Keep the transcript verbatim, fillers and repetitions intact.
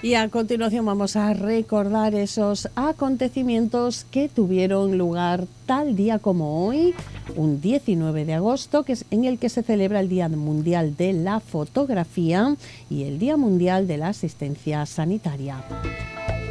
Y a continuación vamos a recordar esos acontecimientos que tuvieron lugar tal día como hoy, un diecinueve de agosto, que es en el que se celebra el Día Mundial de la Fotografía y el Día Mundial de la Asistencia Sanitaria.